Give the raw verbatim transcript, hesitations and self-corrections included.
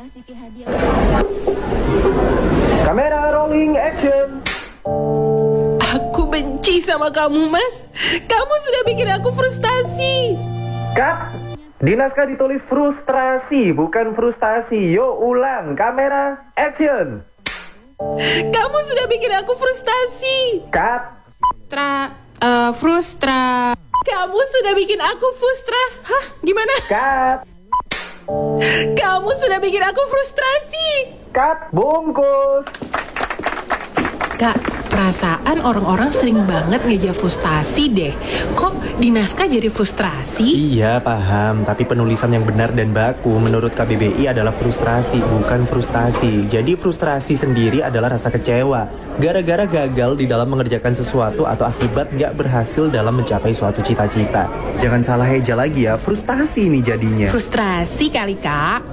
Kamera rolling action. Aku benci sama kamu, Mas. Kamu sudah bikin aku frustasi. Cut. Di naskah ditulis frustrasi, bukan frustasi. Yo ulang, kamera action. Kamu sudah bikin aku frustasi. Cut. Tra, uh, frustra. Kamu sudah bikin aku frustra. Hah? Gimana? Cut. Kamu sudah bikin aku frustrasi. Cut. Bungkus. Kak, perasaan orang-orang sering banget ngeja frustasi deh. Kok di naskah jadi frustrasi? Iya paham, tapi penulisan yang benar dan baku menurut K B B I adalah frustrasi, bukan frustasi. Jadi frustrasi sendiri adalah rasa kecewa gara-gara gagal di dalam mengerjakan sesuatu atau akibat gak berhasil dalam mencapai suatu cita-cita. Jangan salah eja lagi ya, frustasi ini jadinya. Frustrasi kali, Kak.